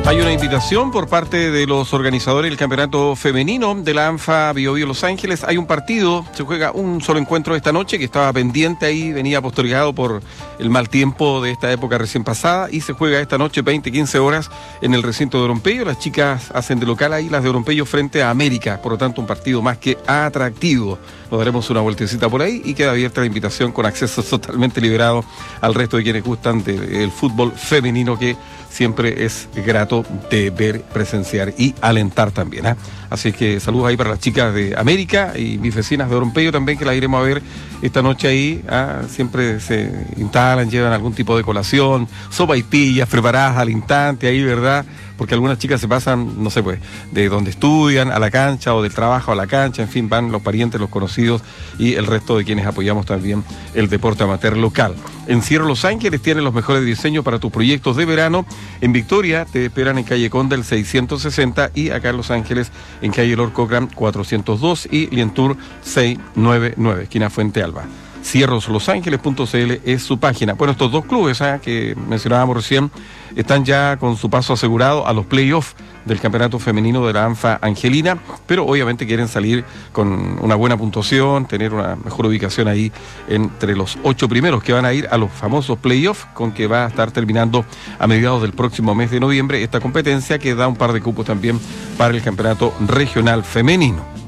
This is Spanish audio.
Hay una invitación por parte de los organizadores del campeonato femenino de la ANFA Bio Bio Los Ángeles. Hay un partido, se juega un solo encuentro esta noche que estaba pendiente ahí, venía postergado por el mal tiempo de esta época recién pasada, y se juega esta noche 20-15 horas en el recinto de Orompello. Las chicas hacen de local ahí, las de Orompello frente a América, por lo tanto un partido más que atractivo. Nos daremos una vueltecita por ahí y queda abierta la invitación con acceso totalmente liberado al resto de quienes gustan del fútbol femenino, que siempre es grato de ver, presenciar y alentar también, ¿eh? Así que saludos ahí para las chicas de América y mis vecinas de Orompello también, que las iremos a ver esta noche ahí, ¿eh? Siempre se instalan, llevan algún tipo de colación, sopaipillas preparadas al instante ahí, ¿verdad? Porque algunas chicas se pasan, no sé, pues, de donde estudian a la cancha, o del trabajo a la cancha, en fin, van los parientes, los conocidos y el resto de quienes apoyamos también el deporte amateur local. En Cierro Los Ángeles tienen los mejores diseños para tus proyectos de verano. En Victoria te esperan en calle Conda el 660, y acá en Los Ángeles en calle Lord Cochrane 402 y Lientour 699, esquina Fuente Alba. Cierroslosangeles.cl es su página. Bueno, estos dos clubes que mencionábamos recién están ya con su paso asegurado a los playoffs del campeonato femenino de la ANFA Angelina, pero obviamente quieren salir con una buena puntuación, tener una mejor ubicación ahí entre los 8 primeros que van a ir a los famosos playoffs, con que va a estar terminando a mediados del próximo mes de noviembre esta competencia, que da un par de cupos también para el campeonato regional femenino.